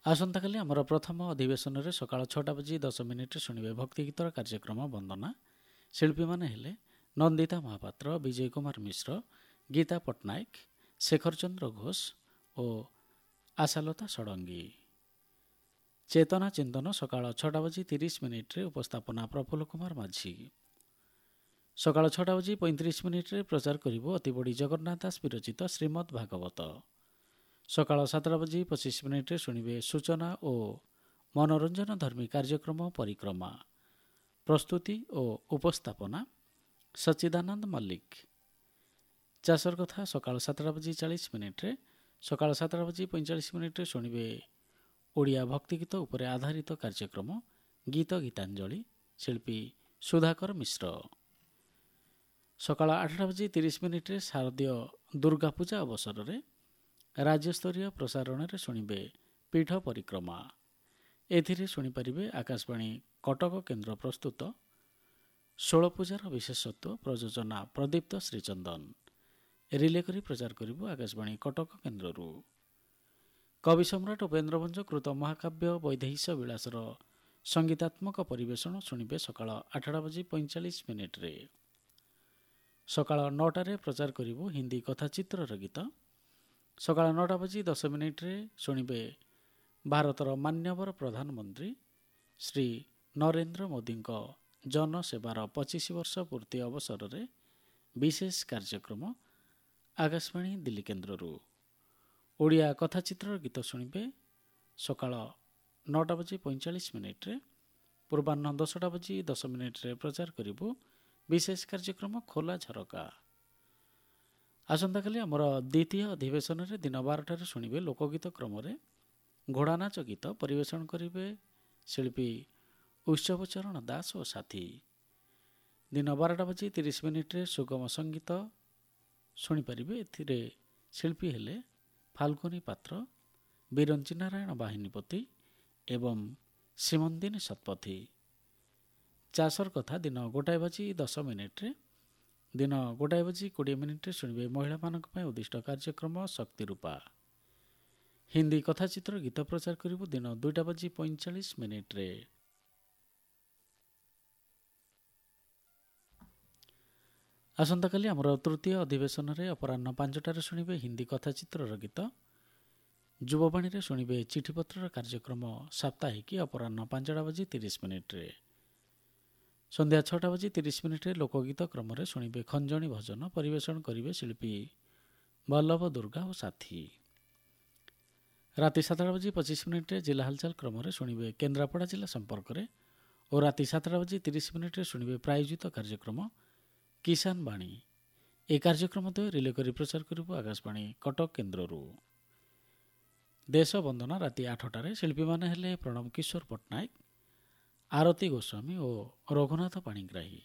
ଆସନ୍ତାକାଲି ଆମର ପ୍ରଥମ ଅଧିବେଶନରେ ସକାଳ 6:10 ଶୁଣିବେ ଭକ୍ତି ଗୀତର କାର୍ଯ୍ୟକ୍ରମ ବନ୍ଦନା। ଶିଳ୍ପୀମାନେ ହେଲେ ନନ୍ଦିତା ମହାପାତ୍ର, ବିଜୟ କୁମାର ମିଶ୍ର, ଗୀତା ପଟ୍ଟନାୟକ, ଶେଖର ଚନ୍ଦ୍ର ଘୋଷ ଓ ଆଶାଲତା ଷଡ଼ଙ୍ଗୀ। ଚେତନା ଚିନ୍ତନ ସକାଳ 6:30 ଉପସ୍ଥାପନା ପ୍ରଫୁଲ୍ଲ କୁମାର ମାଝୀ। ସକାଳ 6:35 ପ୍ରଚାର କରିବ ଅତିବଡ଼ି ଜଗନ୍ନାଥ ଦାସ ବିରଚିତ ଶ୍ରୀମଦ୍ ଭାଗବତ। ସକାଳ 7:25 ଶୁଣିବେ ସୂଚନା ଓ ମନୋରଞ୍ଜନ ଧର୍ମୀ କାର୍ଯ୍ୟକ୍ରମ ପରିକ୍ରମା। ପ୍ରସ୍ତୁତି ଓ ଉପସ୍ଥାପନା ସଚ୍ଚିଦାନନ୍ଦ ମଲ୍ଲିକ। ଚାଷର କଥା ସକାଳ 7:40 ସକାଳ 7:45 ଶୁଣିବେ ଓଡ଼ିଆ ଭକ୍ତିଗୀତ ଉପରେ ଆଧାରିତ କାର୍ଯ୍ୟକ୍ରମ ଗୀତ ଗୀତାଞ୍ଜଳି, ଶିଳ୍ପୀ ସୁଧାକର ମିଶ୍ର। ସକାଳ 8:30 ଶାରଦୀୟ ଦୁର୍ଗାପୂଜା ଅବସରରେ ରାଜ୍ୟସ୍ତରୀୟ ପ୍ରସାରଣରେ ଶୁଣିବେ ପୀଠ ପରିକ୍ରମା। ଏଥିରେ ଶୁଣିପାରିବେ ଆକାଶବାଣୀ କଟକ କେନ୍ଦ୍ର ପ୍ରସ୍ତୁତ ଷୋଳପୂଜାର ବିଶେଷତ୍ୱ ପ୍ରଯୋଜନା ପ୍ରଦୀପ୍ତ ଶ୍ରୀଚନ୍ଦନ। ରିଲେ କରି ପ୍ରଚାର କରିବ ଆକାଶବାଣୀ କଟକ କେନ୍ଦ୍ରରୁ। କବି ସମ୍ରାଟ ଉପେନ୍ଦ୍ର ଭଞ୍ଜ କୃତ ମହାକାବ୍ୟ ବୈଦେହୀଶ ବିଳାସର ସଙ୍ଗୀତାତ୍ମକ ପରିବେଷଣ ଶୁଣିବେ ସକାଳ 8:45। ସକାଳ 9ଟାରେ ପ୍ରଚାର କରିବ ହିନ୍ଦୀ କଥାଚିତ୍ରର ଗୀତ। ସକାଳ 9:10 ଶୁଣିବେ ଭାରତର ମାନ୍ୟବର ପ୍ରଧାନମନ୍ତ୍ରୀ ଶ୍ରୀ ନରେନ୍ଦ୍ର ମୋଦିଙ୍କ ଜନସେବାର 25 ବର୍ଷ ପୂର୍ତ୍ତି ଅବସରରେ ବିଶେଷ କାର୍ଯ୍ୟକ୍ରମ ଆକାଶବାଣୀ ଦିଲ୍ଲୀ କେନ୍ଦ୍ରରୁ। ଓଡ଼ିଆ କଥାଚିତ୍ରର ଗୀତ ଶୁଣିବେ ସକାଳ 9:45। ପୂର୍ବାହ୍ନ 10:10 ପ୍ରଚାର କରିବୁ ବିଶେଷ କାର୍ଯ୍ୟକ୍ରମ ଖୋଲା ଝରକା। ଆସନ୍ତାକାଲି ଆମର ଦ୍ୱିତୀୟ ଅଧିବେଶନରେ ଦିନ 12ଟାରେ ଶୁଣିବେ ଲୋକଗୀତ କ୍ରମରେ ଘୋଡ଼ାନାଚ ଗୀତ ପରିବେଷଣ କରିବେ ଶିଳ୍ପୀ ଉତ୍ସବଚରଣ ଦାସ ଓ ସାଥୀ। ଦିନ 12:30 ସୁଗମ ସଙ୍ଗୀତ ଶୁଣିପାରିବେ। ଏଥିରେ ଶିଳ୍ପୀ ହେଲେ ଫାଲ୍ଗୁନୀ ପାତ୍ର, ବିରଞ୍ଚି ନାରାୟଣ ବାହିନୀପତି ଏବଂ ସୀମନ୍ଦିନୀ ଶତପଥୀ। ଚାଷର କଥା ଦିନ 1:10। ଦିନ 1:20 ଶୁଣିବେ ମହିଳାମାନଙ୍କ ପାଇଁ ଉଦ୍ଦିଷ୍ଟ କାର୍ଯ୍ୟକ୍ରମ ଶକ୍ତିରୂପା। ହିନ୍ଦୀ କଥାଚିତ୍ର ଗୀତ ପ୍ରଚାର କରିବୁ ଦିନ 2:45। ଆସନ୍ତାକାଲି ଆମର ତୃତୀୟ ଅଧିବେଶନରେ ଅପରାହ୍ନ 5ଟାରେ ଶୁଣିବେ ହିନ୍ଦୀ କଥାଚିତ୍ରର ଗୀତ। ଯୁବବାଣୀରେ ଶୁଣିବେ ଚିଠିପତ୍ରର କାର୍ଯ୍ୟକ୍ରମ ସାପ୍ତାହିକୀ ଅପରାହ୍ନ 5:30। ସନ୍ଧ୍ୟା 6:30 ଲୋକଗୀତ କ୍ରମରେ ଶୁଣିବେ ଖଞ୍ଜଣି ଭଜନ ପରିବେଷଣ କରିବେ ଶିଳ୍ପୀ ବଲ୍ଲଭ ଦୁର୍ଗା ଓ ସାଥୀ। ରାତି 7:25 ଜିଲ୍ଲା ହାଲଚାଲ କ୍ରମରେ ଶୁଣିବେ କେନ୍ଦ୍ରାପଡ଼ା ଜିଲ୍ଲା ସମ୍ପର୍କରେ ଓ ରାତି 7:30 ଶୁଣିବେ ପ୍ରାୟୋଜିତ କାର୍ଯ୍ୟକ୍ରମ କିଷାନ ବାଣୀ। ଏହି କାର୍ଯ୍ୟକ୍ରମ ଦ୍ୱୟ ରିଲେ କରି ପ୍ରଚାର କରିବ ଆକାଶବାଣୀ କଟକ କେନ୍ଦ୍ରରୁ। ଦେଶ ବନ୍ଦନା ରାତି 8ଟାରେ ଶିଳ୍ପୀମାନେ ହେଲେ ପ୍ରଣବ କିଶୋର ପଟ୍ଟନାୟକ, ଆରତୀ ଗୋସ୍ୱାମୀ ଓ ରଘୁନାଥ ପାଣିଗ୍ରାହୀ।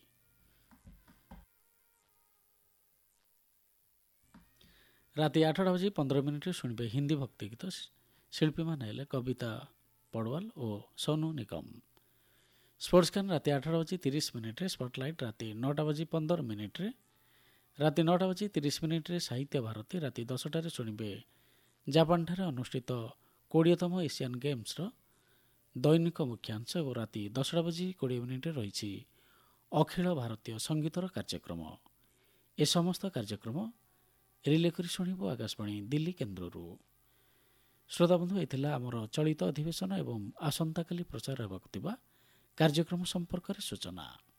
ରାତି 8:15 ଶୁଣିବେ ହିନ୍ଦୀ ଭକ୍ତିଗୀତ। ଶିଳ୍ପୀମାନେ ହେଲେ କବିତା ପଡ଼ୱାଲ ଓ ସୋନୁ ନିଗମ। ସ୍ପୋର୍ଟସ୍କାନ ରାତି 8:30। ସ୍ପଟଲାଇଟ୍ ରାତି 9:15। ରାତି 9:30 ସାହିତ୍ୟ ଭାରତୀ। ରାତି 10ଟାରେ ଶୁଣିବେ ଜାପାନଠାରେ ଅନୁଷ୍ଠିତ 20ତମ ଏସିଆନ୍ ଗେମ୍ସର ଦୈନିକ ମୁଖ୍ୟାଂଶ ଏବଂ ରାତି 10:20 ରହିଛି ଅଖିଳ ଭାରତୀୟ ସଙ୍ଗୀତର କାର୍ଯ୍ୟକ୍ରମ। ଏ ସମସ୍ତ କାର୍ଯ୍ୟକ୍ରମ ରିଲେ କରି ଶୁଣିବ ଆକାଶବାଣୀ ଦିଲ୍ଲୀ କେନ୍ଦ୍ରରୁ। ଶ୍ରୋତାବନ୍ଧୁ, ଏଥିଲା ଆମର ଚଳିତ ଅଧିବେଶନ ଏବଂ ଆସନ୍ତାକାଲି ପ୍ରଚାର ହେବାକୁ ଥିବା କାର୍ଯ୍ୟକ୍ରମ ସମ୍ପର୍କରେ ସୂଚନା।